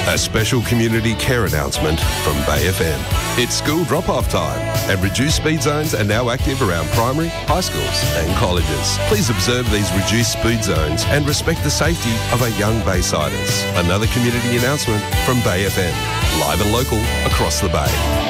A special community care announcement from Bay FM. It's school drop-off time, and reduced speed zones are now active around primary, high schools and colleges. Please observe these reduced speed zones and respect the safety of our young Baysiders. Another community announcement from Bay FM. Live and local across the Bay.